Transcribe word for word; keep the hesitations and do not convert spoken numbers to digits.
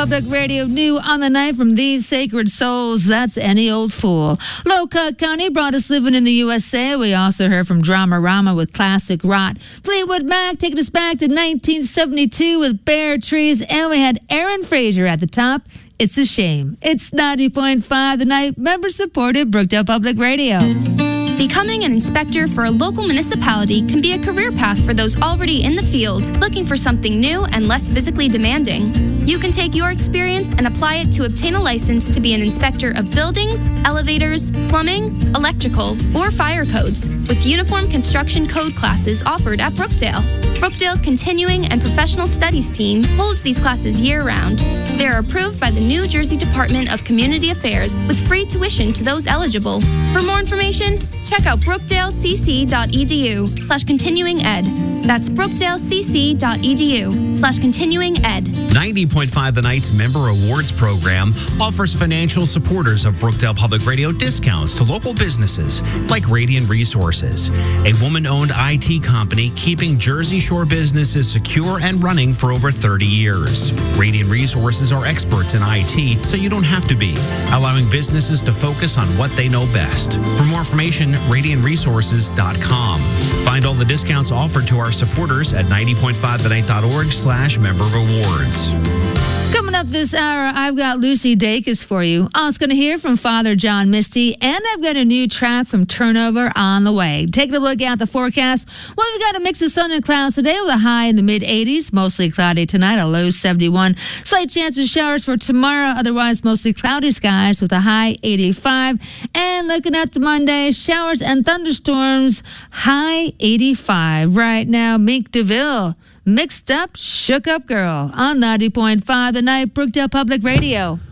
Public Radio, new on the night from These Sacred Souls. That's Any Old Fool. Lowcut County brought us Living in the U S A. We also heard from Dramarama with Classic Rot. Fleetwood Mac taking us back to nineteen seventy-two with Bare Trees. And we had Aaron Fraser at the top. It's a shame. It's ninety point five The Night, member-supported Brookdale Public Radio. Becoming an inspector for a local municipality can be a career path for those already in the field, looking for something new and less physically demanding. You can take your experience and apply it to obtain a license to be an inspector of buildings, elevators, plumbing, electrical, or fire codes, with uniform construction code classes offered at Brookdale. Brookdale's Continuing and Professional Studies team holds these classes year-round. They are approved by the New Jersey Department of Community Affairs with free tuition to those eligible. For more information, check out brookdalecc.edu slash continuing ed. That's brookdalecc.edu slash continuing ed. ninety point five The Night's Member Awards program offers financial supporters of Brookdale Public Radio discounts to local businesses like Radiant Resources, a woman-owned I T company keeping Jersey Shore businesses secure and running for over thirty years. Radiant Resources are experts in I T, so you don't have to be, allowing businesses to focus on what they know best. For more information, radiant resources dot com. Find all the discounts offered to our supporters at ninety point five the night dot org slash member rewards. Coming up this hour, I've got Lucy Dacus for you. Also going to hear from Father John Misty, and I've got a new track from Turnover on the way. Taking a look at the forecast. Well, we've got a mix of sun and clouds today with a high in the mid eighties. Mostly cloudy tonight, a low seventy-one. Slight chance of showers for tomorrow. Otherwise, mostly cloudy skies with a high eighty-five. And looking at the Monday, showers and thunderstorms, high eighty-five. Right now, Mink DeVille. Mixed Up, Shook Up Girl on ninety point five The Night, Brookdale Public Radio.